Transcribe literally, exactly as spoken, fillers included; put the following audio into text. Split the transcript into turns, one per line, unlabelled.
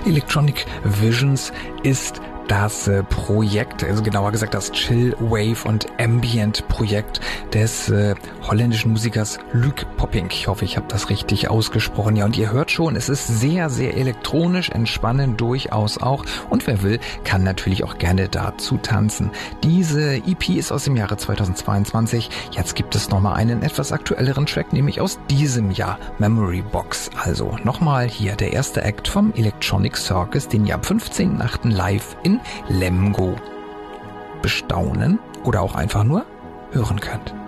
Electronic Visions ist das äh, Projekt, also genauer gesagt das Chill, Wave und Ambient Projekt des äh, holländischen Musikers Luc Poppink. Ich hoffe, ich habe das richtig ausgesprochen. Ja, und ihr hört schon, es ist sehr, sehr elektronisch, entspannend durchaus auch. Und wer will, kann natürlich auch gerne dazu tanzen. Diese E P ist aus dem Jahre zweitausendzweiundzwanzig. Jetzt gibt es nochmal einen etwas aktuelleren Track, nämlich aus diesem Jahr, Memory Box. Also nochmal hier der erste Act vom Electronic Circus, den ihr am fünfzehnten achten live in Lemgo bestaunen oder auch einfach nur hören könnt.